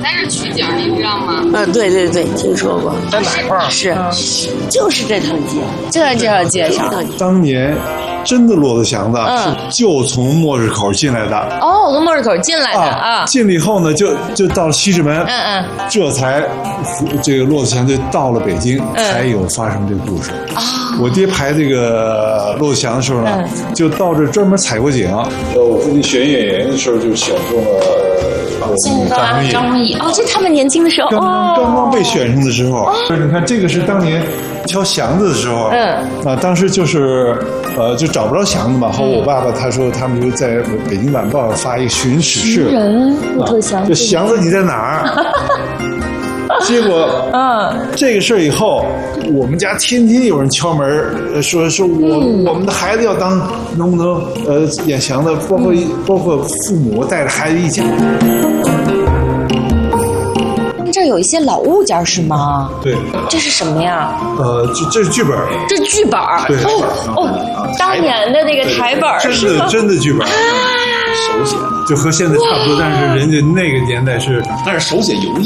在这取景，你知道吗？ 对对对，听说过。 在哪块儿？ 是，就是这条街， 就在这条街上。 当年真的骆驼祥子就从末日口进来的。 哦，从末日口进来的啊。 进了以后呢，就到了西直门。这才这个骆驼祥就到了北京，才有发生这个故事。我爹排这个骆驼祥的时候呢，就到这专门采过景。我父亲选演员的时候就选中了张丰毅。哦，这他们年轻的时候， 刚刚被选上的时候。你看，这个是当年挑祥子的时候。当时就是就找不着祥子嘛。后我爸爸他说他们就在北京晚报发一个寻史事。 人骆驼祥子， 就祥子你在哪儿？结果，这个事儿以后，我们家天天有人敲门，说我们的孩子要当，能不能演祥子？包括父母带着孩子一家。 这儿有一些老物件是吗？ 对。 这是什么呀？ 这是剧本。 这是剧本。 对。 当年的那个台本是吗？ 真的剧本。手写，就和现在差不多，但是人家那个年代是， 但是手写油印。